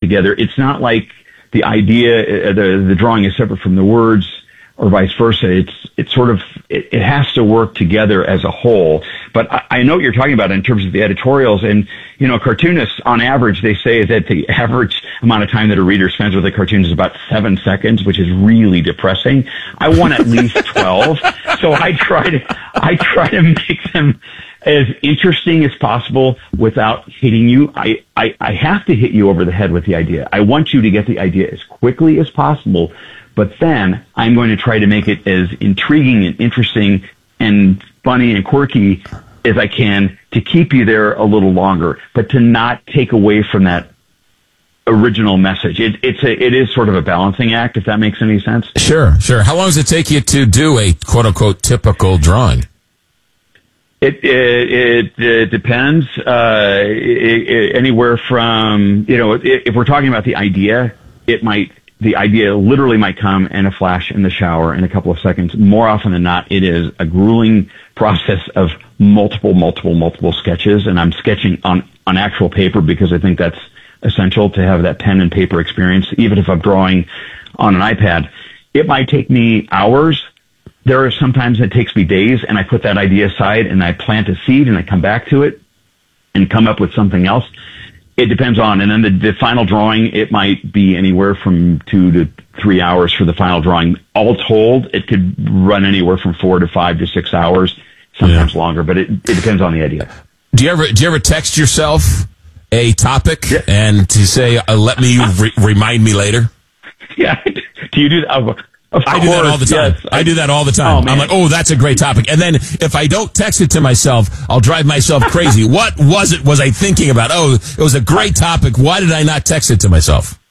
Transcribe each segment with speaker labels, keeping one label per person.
Speaker 1: together. It's not like the idea, the drawing is separate from the words, or vice versa. It's sort of, it has to work together as a whole. But I know what you're talking about in terms of the editorials. And, cartoonists, on average, they say that the average amount of time that a reader spends with a cartoon is about 7 seconds, which is really depressing. I want at least 12. So I try to make them as interesting as possible without hitting you. I have to hit you over the head with the idea. I want you to get the idea as quickly as possible. But then I'm going to try to make it as intriguing and interesting and funny and quirky as I can to keep you there a little longer, but to not take away from that original message. It is sort of a balancing act, if that makes any sense.
Speaker 2: Sure. How long does it take you to do a quote unquote typical drawing?
Speaker 1: It depends. Anywhere from, if we're talking about the idea, the idea literally might come in a flash in the shower in a couple of seconds. More often than not, it is a grueling process of multiple sketches, and I'm sketching on actual paper because I think that's essential to have that pen and paper experience. Even if I'm drawing on an iPad, it might take me hours. There are sometimes it takes me days, and I put that idea aside and I plant a seed and I come back to it and come up with something else. It depends on, and then the final drawing, it might be anywhere from 2 to 3 hours for the final drawing. All told, it could run anywhere from 4 to 5 to 6 hours, sometimes longer, but it depends on the idea.
Speaker 2: Do you ever text yourself a topic and to say, let me remind me later?
Speaker 1: Yeah. Do you do that?
Speaker 2: I do that all the time. Yes. I do that all the time. I'm like, that's a great topic. And then if I don't text it to myself, I'll drive myself crazy. What was I thinking about? It was a great topic. Why did I not text it to myself?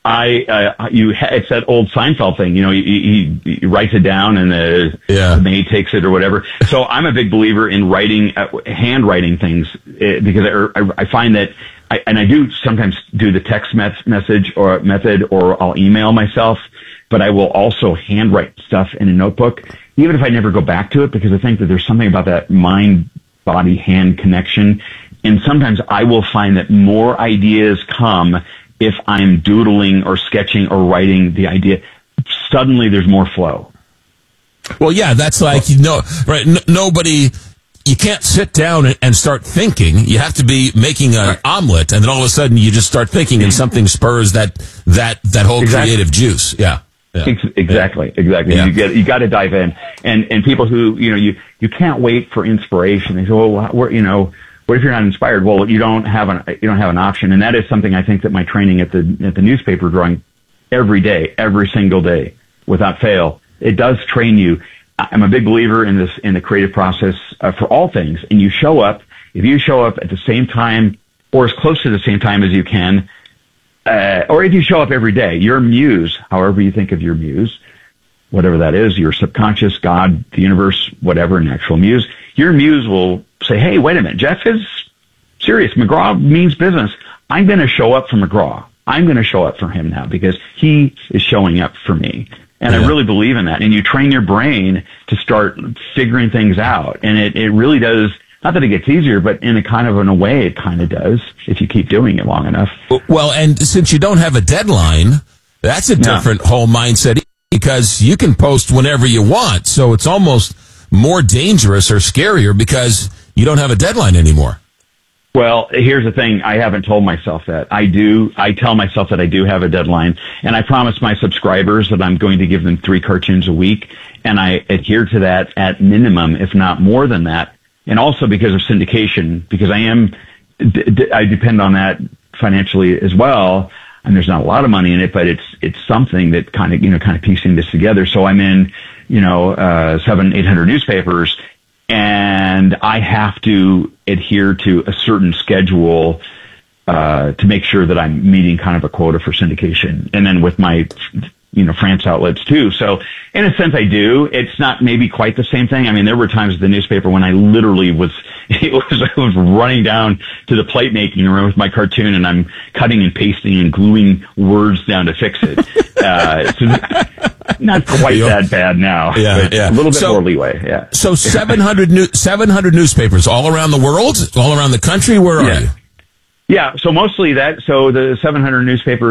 Speaker 1: It's that old Seinfeld thing. He writes it down and the maid takes it or whatever. So I'm a big believer in handwriting things because I find that I do sometimes do the text message or method, or I'll email myself. But I will also handwrite stuff in a notebook, even if I never go back to it, because I think that there's something about that mind-body-hand connection. And sometimes I will find that more ideas come if I'm doodling or sketching or writing the idea. Suddenly there's more flow.
Speaker 2: Well, yeah, that's like, right? Nobody... You can't sit down and start thinking. You have to be making an omelet, and then all of a sudden you just start thinking, and something spurs that whole creative juice. Yeah.
Speaker 1: Exactly.
Speaker 2: Yeah.
Speaker 1: You got to dive in, and people who you can't wait for inspiration. They say, well, what if you're not inspired? Well, you don't have an option, and that is something I think that my training at the newspaper drawing every day, every single day, without fail, it does train you. I'm a big believer in the creative process for all things. And if you show up at the same time or as close to the same time as you can, or if you show up every day, your muse, however you think of your muse, whatever that is, your subconscious, God, the universe, whatever, an actual muse, your muse will say, hey, wait a minute, Jeff is serious. McGraw means business. I'm going to show up for McGraw. I'm going to show up for him now because he is showing up for me. And I really believe in that. And you train your brain to start figuring things out. And it really does, not that it gets easier, but in a way it kind of does if you keep doing it long enough.
Speaker 2: Well, and since you don't have a deadline, that's a different whole mindset because you can post whenever you want. So it's almost more dangerous or scarier because you don't have a deadline anymore.
Speaker 1: Well, here's the thing. I haven't told myself that. I tell myself that I do have a deadline, and I promise my subscribers that I'm going to give them 3 cartoons a week, and I adhere to that at minimum, if not more than that. And also because of syndication, because I depend on that financially as well, and there's not a lot of money in it, but it's something that kind of piecing this together. So I'm in, 700-800 newspapers, and I have to adhere to a certain schedule to make sure that I'm meeting kind of a quota for syndication. And then with my, France outlets too. So in a sense I do. It's not maybe quite the same thing. I mean, there were times at the newspaper when I literally I was running down to the plate making room with my cartoon and I'm cutting and pasting and gluing words down to fix it. So not quite that bad now. Yeah. A little bit more leeway. Yeah.
Speaker 2: So 700 newspapers all around the world, all around the country. Where are you?
Speaker 1: Yeah. So mostly that. So the 700 newspapers